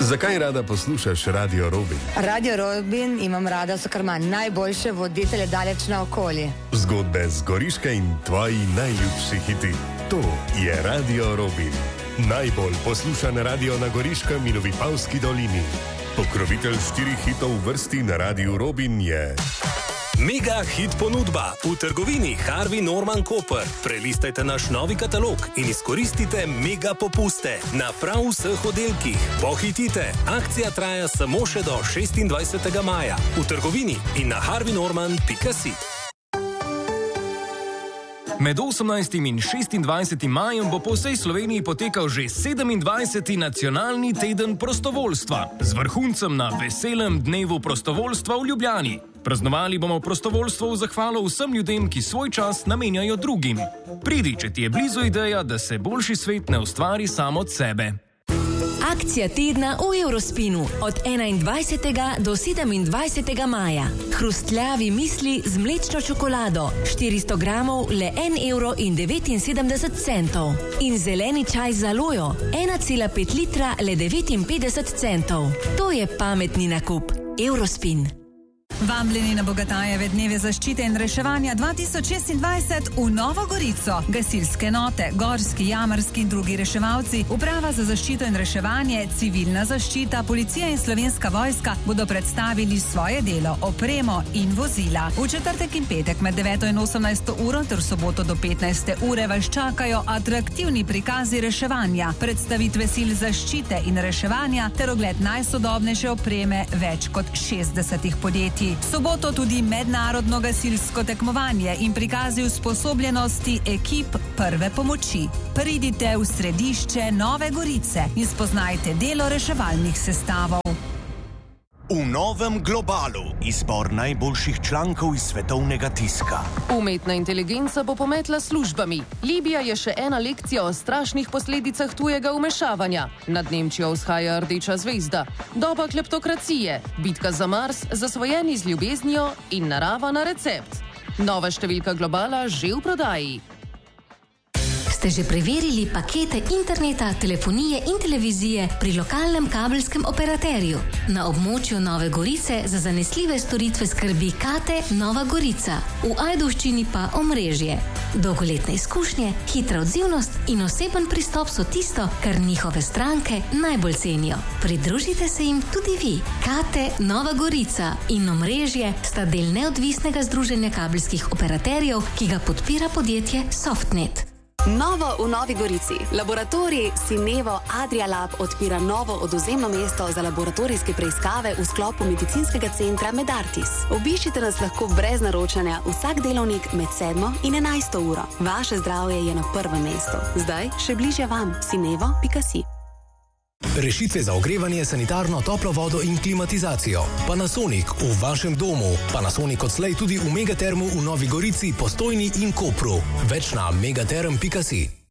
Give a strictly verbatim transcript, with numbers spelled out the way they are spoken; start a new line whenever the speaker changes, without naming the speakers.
Zakaj rada poslušaš Radio Robin?
Radio Robin imam rada, so kar ima najboljše voditelje daleč naokoli.
Zgodbe z Goriške in tvoji najljubši hiti. To je Radio Robin. Najbolj poslušan radio na Goriškem in v Vipavski dolini. Pokrovitelj štirih hitov v vrsti na Radiu Robin je...
Mega hit ponudba v trgovini Harvey Norman Koper. Prelistajte naš novi katalog in izkoristite mega popuste na prav vseh oddelkih. Pohitite, akcija traja samo še do šestindvajsetega maja v trgovini in na harvey norman pika si.
Med osemnajstim in šestindvajsetim majem bo po vsej Sloveniji potekal že sedemindvajseti nacionalni teden prostovoljstva z vrhuncem na veselem dnevu prostovoljstva v Ljubljani. Praznovali bomo prostovoljstvo v zahvalo vsem ljudem, ki svoj čas namenjajo drugim. Pridi, če ti je blizu ideja, da se boljši svet ne ustvari sam od sebe.
Akcija tedna v Eurospinu od enaindvajsetega do sedemindvajsetega maja. Hrustljavi misli z mlečno čokolado, štiristo gramov le en evro in devetinsedemdeset centov. In zeleni čaj z alojo, ena cela pet litra le devetinpetdeset centov. To je pametni nakup. Eurospin.
Vabljeni na Bogatajeve dneve zaščite in reševanja dva tisoč šestindvajset v Novo Gorico. Gasilske note, gorski, jamarski in drugi reševalci, uprava za zaščito in reševanje, civilna zaščita, policija in Slovenska vojska bodo predstavili svoje delo, opremo in vozila. V četrtek in petek med deveto in osemnajsto uro ter v soboto do petnajste ure vas čakajo atraktivni prikazi reševanja, predstavitve sil zaščite in reševanja ter ogled najsodobnejše opreme več kot šestdesetih podjetij. V soboto tudi mednarodno gasilsko tekmovanje in prikazi usposobljenosti ekip prve pomoči. Pridite v središče Nove Gorice in spoznajte delo reševalnih sestavov.
V novem Globalu izbor najboljših člankov iz svetovnega tiska.
Umetna inteligenca bo pometla službami. Libija je še ena lekcija o strašnih posledicah tujega vmešavanja. Nad Nemčijo vzhaja rdeča zvezda. Doba kleptokracije, bitka za Mars, zasvojeni z ljubeznijo in narava na recept. Nova številka Globala že v prodaji.
Ste že preverili pakete interneta, telefonije in televizije pri lokalnem kabelskem operaterju? Na območju Nove Gorice za zanesljive storitve skrbi Kate Nova Gorica, v Ajdovščini pa omrežje. Dolgoletne izkušnje, hitra odzivnost in oseben pristop so tisto, kar njihove stranke najbolj cenijo. Pridružite se jim tudi vi. Kate Nova Gorica in omrežje sta del neodvisnega združenja kabelskih operaterjev, ki ga podpira podjetje Softnet.
Novo v Novi Gorici. Laboratorij Sinevo Adrialab odpira novo odvzemno mesto za laboratorijske preiskave v sklopu medicinskega centra Medartis. Obiščite nas lahko brez naročanja vsak delovnik med sedmo in enajsto uro. Vaše zdravje je na prvem mestu. Zdaj še bližje vam. sinevo pika si.
Rešitve za ogrevanje, sanitarno, toplo vodo in klimatizacijo. Panasonic v vašem domu. Panasonic odslej tudi v Megatermu v Novi Gorici, Postojni in Kopru. Več na megaterm pika si.